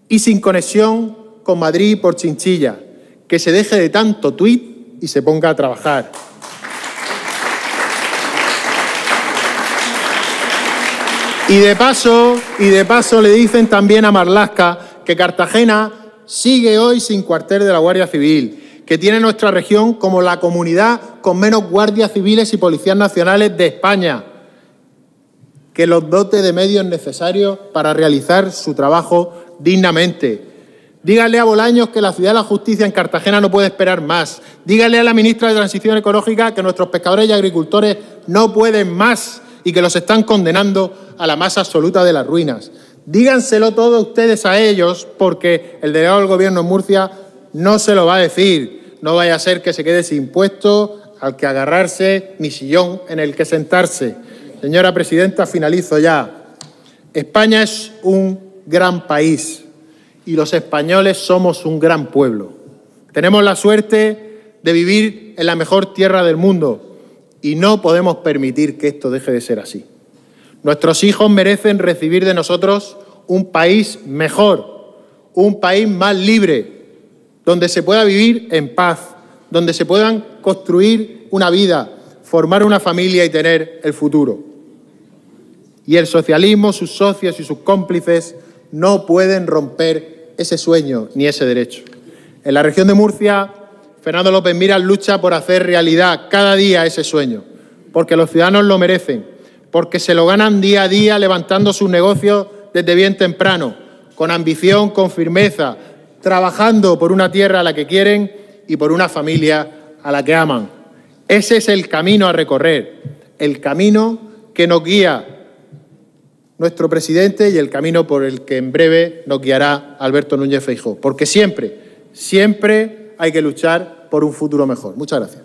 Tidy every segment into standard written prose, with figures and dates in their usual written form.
y sin conexión con Madrid por chinchilla. Que se deje de tanto tuit y se ponga a trabajar. Y de paso le dicen también a Marlaska que Cartagena sigue hoy sin cuartel de la Guardia Civil, que tiene nuestra región como la comunidad con menos guardias civiles y policías nacionales de España, que los dote de medios necesarios para realizar su trabajo dignamente. Díganle a Bolaños que la ciudad de la justicia en Cartagena no puede esperar más. Díganle a la ministra de Transición Ecológica que nuestros pescadores y agricultores no pueden más y que los están condenando a la más absoluta de las ruinas. Díganselo todo ustedes a ellos, porque el delegado del Gobierno en Murcia no se lo va a decir. No vaya a ser que se quede sin puesto al que agarrarse ni sillón en el que sentarse. Señora presidenta, finalizo ya. España es un gran país y los españoles somos un gran pueblo. Tenemos la suerte de vivir en la mejor tierra del mundo y no podemos permitir que esto deje de ser así. Nuestros hijos merecen recibir de nosotros un país mejor, un país más libre, donde se pueda vivir en paz, donde se puedan construir una vida, formar una familia y tener el futuro. Y el socialismo, sus socios y sus cómplices no pueden romper ese sueño ni ese derecho. En la región de Murcia, Fernando López Miras lucha por hacer realidad cada día ese sueño, porque los ciudadanos lo merecen, porque se lo ganan día a día levantando sus negocios desde bien temprano, con ambición, con firmeza, trabajando por una tierra a la que quieren y por una familia a la que aman. Ese es el camino a recorrer, el camino que nos guía nuestro presidente y el camino por el que en breve nos guiará Alberto Núñez Feijóo, porque siempre hay que luchar por un futuro mejor. Muchas gracias.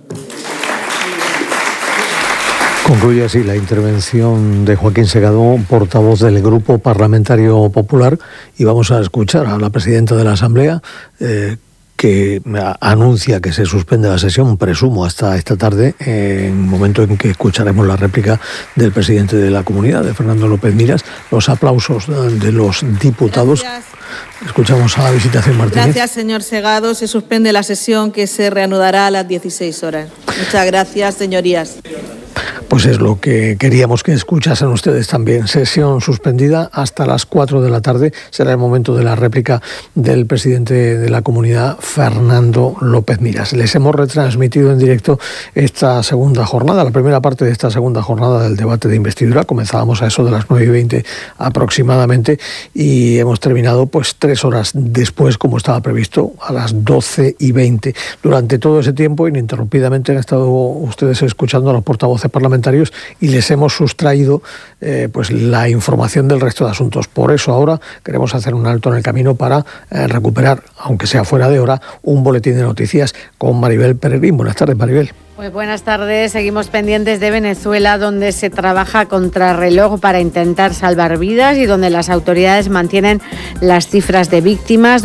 Concluye así la intervención de Joaquín Segado, portavoz del Grupo Parlamentario Popular, y vamos a escuchar a la presidenta de la Asamblea que anuncia que se suspende la sesión, presumo, hasta esta tarde, en el momento en que escucharemos la réplica del presidente de la comunidad, de Fernando López Miras. Los aplausos de los diputados. Gracias. Escuchamos a la Visitación Martínez. Gracias, señor Segado. Se suspende la sesión, que se reanudará a las 16 horas. Muchas gracias, señorías. Pues es lo que queríamos que escuchasen ustedes también. Sesión suspendida hasta las 4 de la tarde. Será el momento de la réplica del presidente de la comunidad, Fernando López Miras. Les hemos retransmitido en directo esta segunda jornada, la primera parte de esta segunda jornada del debate de investidura. Comenzábamos a eso de las 9:20 aproximadamente y hemos terminado pues 3 horas después, como estaba previsto, a las 12:20. Durante todo ese tiempo, ininterrumpidamente, han estado ustedes escuchando a los portavoces parlamentarios y les hemos sustraído pues la información del resto de asuntos. Por eso ahora queremos hacer un alto en el camino para recuperar, aunque sea fuera de hora, un boletín de noticias con Maribel Peregrín. Buenas tardes, Maribel. Pues buenas tardes. Seguimos pendientes de Venezuela, donde se trabaja contrarreloj para intentar salvar vidas y donde las autoridades mantienen las cifras de víctimas,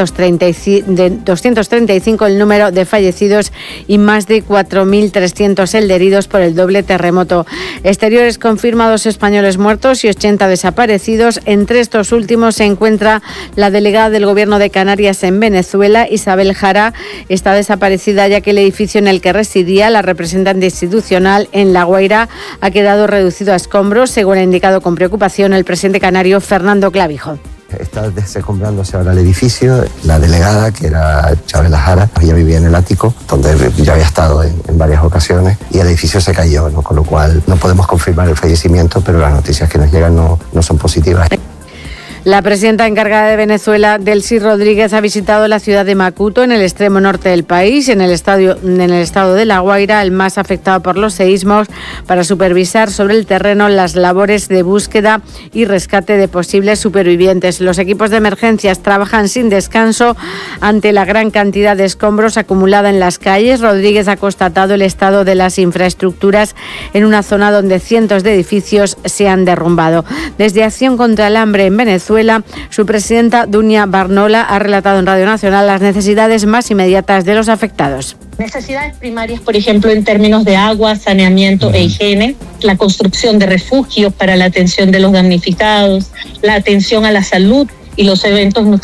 235 el número de fallecidos y más de 4.300 el de heridos por el doble terremoto. Exteriores confirma 2 españoles muertos y 80 desaparecidos. Entre estos últimos se encuentra la delegada del Gobierno de Canarias en Venezuela, Isabel Jara. Está desaparecida ya que el edificio en el que residía la representante institucional en La Guaira ha quedado reducido a escombros, según ha indicado con preocupación el presidente canario Fernando Clavijo. Está descombrándose ahora el edificio. La delegada, que era Chabela Jara, ella vivía en el ático, donde ya había estado en varias ocasiones, y el edificio se cayó, ¿no? Con lo cual no podemos confirmar el fallecimiento, pero las noticias que nos llegan no son positivas. La presidenta encargada de Venezuela, Delcy Rodríguez, ha visitado la ciudad de Macuto, en el extremo norte del país, en el estado de La Guaira, el más afectado por los seísmos, para supervisar sobre el terreno las labores de búsqueda y rescate de posibles supervivientes. Los equipos de emergencias trabajan sin descanso ante la gran cantidad de escombros acumulada en las calles. Rodríguez ha constatado el estado de las infraestructuras en una zona donde cientos de edificios se han derrumbado. Desde Acción contra el Hambre en Venezuela, su presidenta, Dunia Barnola, ha relatado en Radio Nacional las necesidades más inmediatas de los afectados. Necesidades primarias, por ejemplo, en términos de agua, saneamiento e higiene, la construcción de refugios para la atención de los damnificados, la atención a la salud y los eventos